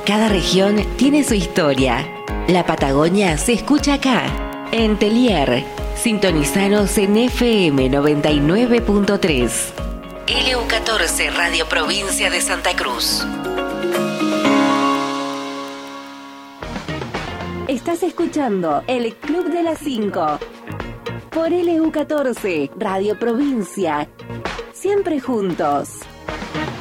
Cada región tiene su historia. La Patagonia se escucha acá, en Telier. Sintonizanos en FM 99.3. LU14 Radio Provincia de Santa Cruz. Estás escuchando el Club de las 5 por LU14 Radio Provincia. Siempre juntos.